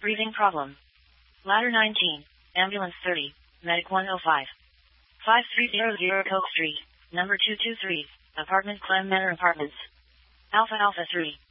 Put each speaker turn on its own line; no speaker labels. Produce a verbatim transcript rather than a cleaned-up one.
Breathing problem. Ladder nineteen, ambulance thirty, medic one oh five. five three zero zero Coke Street, number two two three, apartment Clem Manor Apartments. Alpha Alpha three.